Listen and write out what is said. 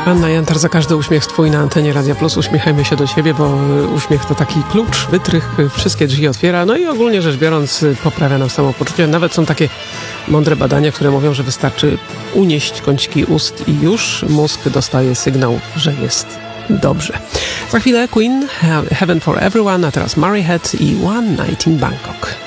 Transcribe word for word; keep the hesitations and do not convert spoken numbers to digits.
Anna Jantar, za każdy uśmiech twój na antenie Radia Plus uśmiechajmy się do siebie, bo uśmiech to taki klucz, wytrych, wszystkie drzwi otwiera, no i ogólnie rzecz biorąc poprawia nam samopoczucie. Nawet są takie mądre badania, które mówią, że wystarczy unieść kąciki ust i już mózg dostaje sygnał, że jest dobrze. Za chwilę Queen, Heaven for Everyone, a teraz Murray Head i One Night in Bangkok.